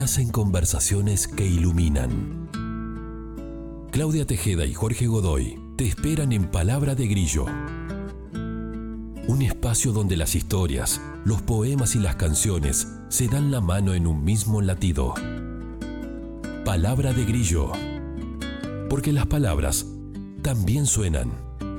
Hacen conversaciones que iluminan. Claudia Tejeda y Jorge Godoy te esperan en Palabra de Grillo. Un espacio donde las historias, los poemas y las canciones se dan la mano en un mismo latido. Palabra de Grillo. Porque las palabras también suenan.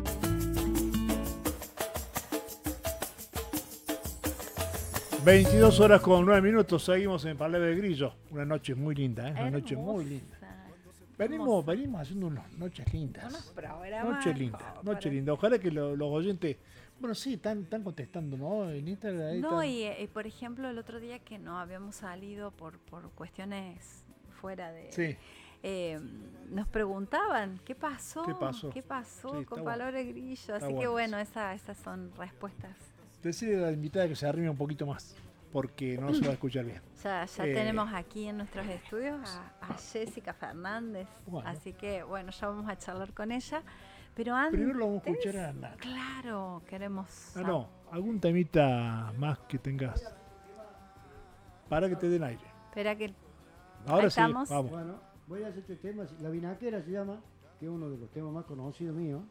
(22:09) Seguimos en Palabra de Grillo. Una noche muy linda, ¿eh? Una noche muy linda. Venimos haciendo unas noches lindas. Unos programas. Noche linda. Ojalá que los oyentes, bueno, sí, están contestando, ¿no? En Instagram. No, y por ejemplo, el otro día que no habíamos salido por cuestiones fuera de... Sí. Nos preguntaban, ¿qué pasó? Sí, con Palabra de Grillo? Así que bueno, esas son respuestas. Decirle a la invitada que se arrime un poquito más, porque no se va a escuchar bien. Ya tenemos aquí en nuestros estudios a Jessica Fernández, bueno. Así que bueno, ya vamos a charlar con ella. Pero antes... Primero lo vamos a escuchar a Nat. Claro, queremos... No, algún temita más que tengas para que te den aire. Espera que... Ahora sí, vamos. Bueno, voy a hacer este tema, La Vinaquera se llama, que es uno de los temas más conocidos míos.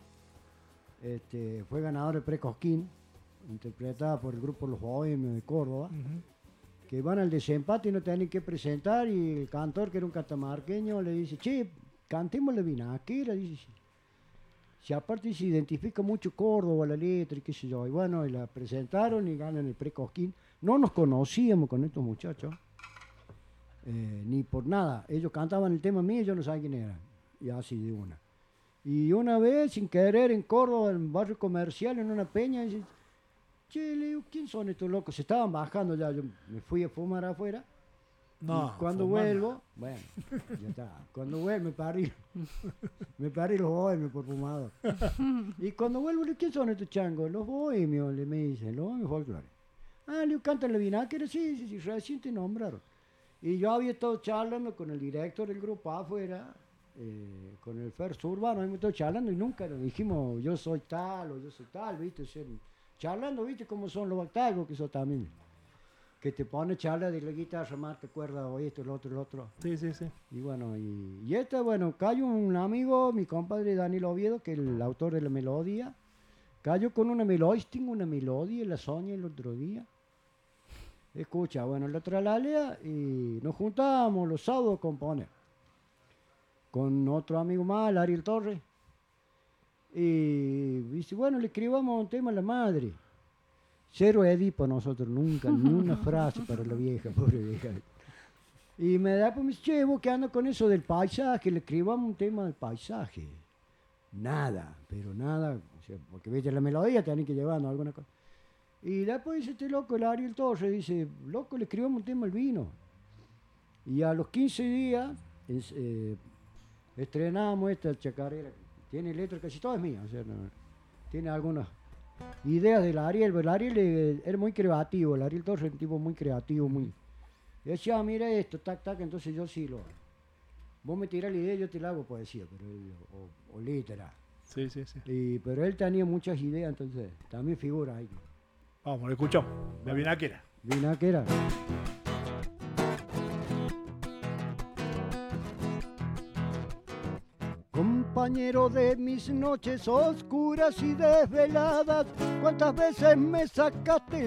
Fue ganador de Pre-Cosquín, interpretada por el grupo Los Bohemios de Córdoba, que van al desempate y no tienen que presentar, y el cantor, que era un catamarqueño, le dice: che, cantemos La Vinaquera, dice. Si aparte se identifica mucho Córdoba, la letra y qué sé yo, y bueno, y la presentaron y ganan el Pre-Cosquín. No nos conocíamos con estos muchachos, ni por nada. Ellos cantaban el tema mío y yo no sabía quién eran, y así de una. Y una vez, sin querer, en Córdoba, en un barrio comercial, en una peña, dice: che, le digo, ¿quién son estos locos? Se estaban bajando ya, yo me fui a fumar afuera. No, y cuando vuelvo, bueno, ya está. Cuando vuelvo, me parí los bohemios por fumador. Y cuando vuelvo, le digo: ¿quién son estos changos? Los bohemios, me dicen, los bohemios folclóricos. Le digo: ¿cantan La Vinaquera? Sí, recién te nombraron. Y yo había estado charlando con el director del grupo afuera, con el Fer Urbano, hemos estado charlando y nunca nos dijimos yo soy tal o yo soy tal, ¿viste? O sea, charlando, ¿viste cómo son los bactagos que son también? Que te pone charla de la guitarra, marca, cuerda, o esto, lo otro. Sí. Y bueno, y cayó un amigo, mi compadre Daniel Oviedo, que es el autor de la melodía, cayó con una melodía, la soñé el otro día. Escucha, bueno, la tralalea y nos juntábamos los sábados a componer. Con otro amigo más, el Ariel Torres. Y dice: bueno, le escribamos un tema a la madre. Cero Edipo nosotros, nunca, ni una frase para la vieja, pobre vieja. Y me dice: che, vos que andas con eso del paisaje, le escribamos un tema del paisaje. Nada, pero nada, o sea, porque viste la melodía, tenés que llevarnos alguna cosa. Y después dice este loco, el Ariel Torres, dice: loco, le escribamos un tema al vino. Y a los 15 días estrenamos esta chacarera. Tiene letra, casi toda es mía, o sea, tiene algunas ideas del Ariel, pero el Ariel era muy creativo, el Ariel Torres es un tipo muy creativo, muy... Y decía: mira esto, tac, entonces yo sí lo... Vos me tirás la idea, yo te la hago poesía, pero o letra. Sí. Pero él tenía muchas ideas, entonces también figura ahí. Vamos, lo escuchamos. La Vinaquera. Vinaquera. Compañero de mis noches oscuras y desveladas, ¿cuántas veces me sacaste